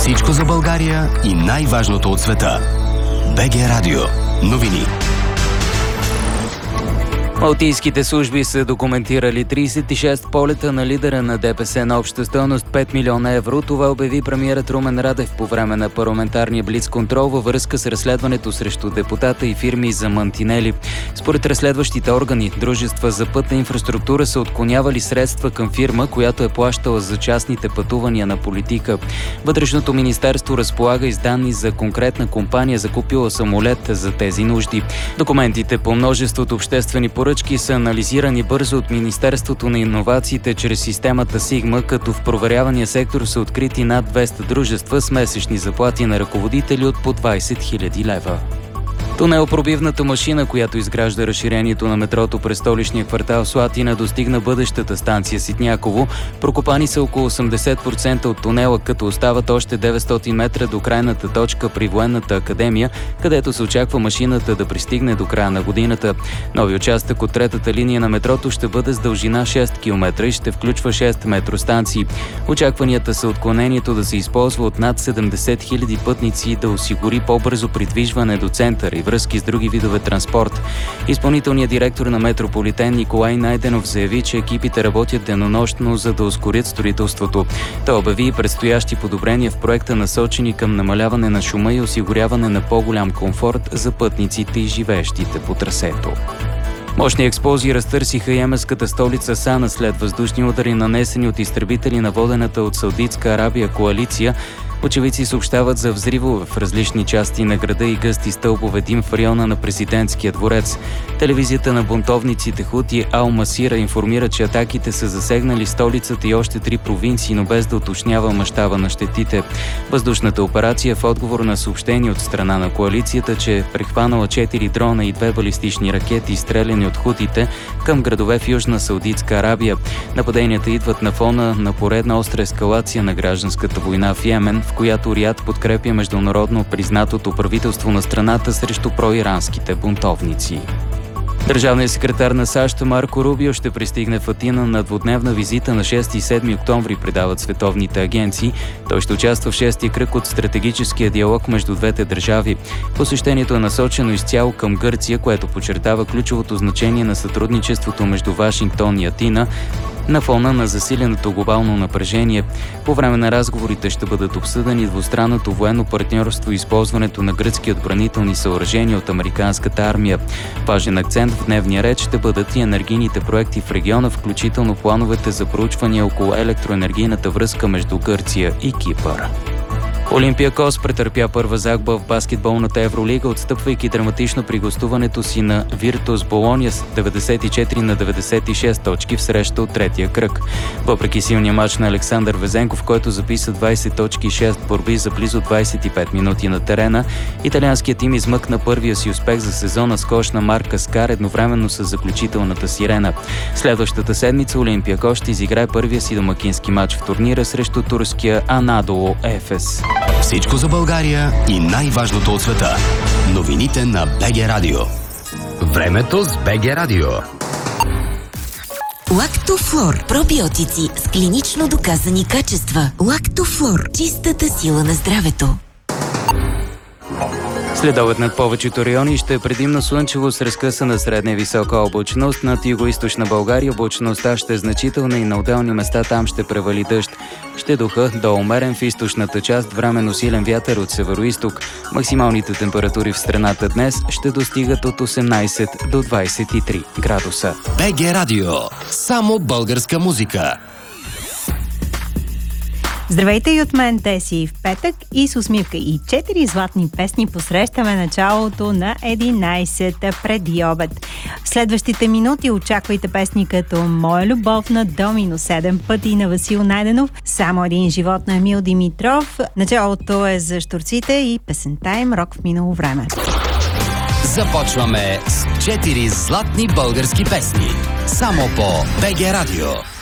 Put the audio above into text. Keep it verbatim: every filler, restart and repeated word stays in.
Всичко за България и най-важното от света. БГ Радио. Новини. Малтийските служби са документирали тридесет и шест полета на лидера на ДПС на обща стойност пет милиона евро. Това обяви премиерът Румен Радев по време на парламентарния блицконтрол във връзка с разследването срещу депутата и фирми за мантинели. Според разследващите органи, дружества за пътна инфраструктура са отклонявали средства към фирма, която е плащала за частните пътувания на политика. Вътрешното министерство разполага и с данни за конкретна компания, закупила самолет за тези нужди. Документите по множеството обществени поръчки са анализирани бързо от Министерството на иновациите чрез системата Сигма, като в проверявания сектор са открити над двеста дружества с месечни заплати на ръководители от по двайсет хиляди лева. Тунелпробивната машина, която изгражда разширението на метрото през столичния квартал Слатина, достигна бъдещата станция Ситняково. Прокопани са около осемдесет процента от тунела, като остават още деветстотин метра до крайната точка при Военната академия, където се очаква машината да пристигне до края на годината. Нови участък от третата линия на метрото ще бъде с дължина шест километра и ще включва шест метростанции. Очакванията са отклонението да се използва от над седемдесет хиляди пътници и да осигури по-бързо придвижване до центъра и връзки с други видове транспорт. Изпълнителният директор на Метрополитен Николай Найденов заяви, че екипите работят денонощно, за да ускорят строителството. Той обяви и предстоящи подобрения в проекта, насочени към намаляване на шума и осигуряване на по-голям комфорт за пътниците и живеещите по трасето. Мощни експлозии разтърсиха йеменската столица Сана след въздушни удари, нанесени от изтребители на водената от Саудитска Арабия коалиция. Очевидци съобщават за взривове в различни части на града и гъсти стълбове дим в района на президентския дворец. Телевизията на бунтовниците Хути Ал Масира информира, че атаките са засегнали столицата и още три провинции, но без да уточнява мащаба на щетите. Въздушната операция в отговор на съобщение от страна на коалицията, че е прехванала четири дрона и две балистични ракети, стреляни от хутите към градове в Южна Саудитска Арабия. Нападенията идват на фона на поредна остра ескалация на гражданската война в Йемен, в която Риад подкрепя международно признатото правителство на страната срещу проиранските бунтовници. Държавният секретар на САЩ Марко Рубио ще пристигне в Атина на двудневна визита на шести и седми октомври, предават световните агенции. Той ще участва в шестия кръг от стратегическия диалог между двете държави. Посещението е насочено изцяло към Гърция, което подчертава ключовото значение на сътрудничеството между Вашингтон и Атина на фона на засиленото глобално напрежение. По време на разговорите ще бъдат обсъдени двустранното военно партньорство и използването на гръцки отбранителни съоръжения от американската армия. Важен акцент в дневния ред ще бъдат и енергийните проекти в региона, включително плановете за проучвания около електроенергийната връзка между Гърция и Кипър. Олимпиакос претърпя първа загуба в баскетболната Евролига, отстъпвайки драматично при гостуването си на Виртус Болония с деветдесет и четири на деветдесет и шест точки в среща от третия кръг. Въпреки силния мач на Александър Везенков, който записа двайсет точки и шест борби за близо двайсет и пет минути на терена, италианският тим измъкна първия си успех за сезона с кош на Марка Скар едновременно с заключителната сирена. Следващата седмица Олимпиакос ще изиграе първия си домакински мач в турнира срещу турския Анадолу Ефес. Всичко за България и най-важното от света. Новините на БГ Радио. Времето с БГ Радио. Лактофлор. Пробиотици с клинично доказани качества. Лактофлор. Чистата сила на здравето. Следобед над повечето райони ще е предимно слънчево с разкъсана средна и висока облачност. Над югоизточна България облачността ще е значителна и на отделни места там ще превали дъжд. Ще духа до умерен в източната част, временно силен вятър от североизток. Максималните температури в страната днес ще достигат от осемнайсет до двайсет и три градуса. БГ Радио. Само българска музика. Здравейте и от мен, Теси. В петък и с усмивка и четири златни песни посрещаме началото на единайсета преди обед. В следващите минути очаквайте песни като Моя любов на Домино, седем пъти на Васил Найденов, Само един живот на Емил Димитров. Началото е за щурците и песента им Рок в минало време. Започваме с четири златни български песни. Само по БГ Радио.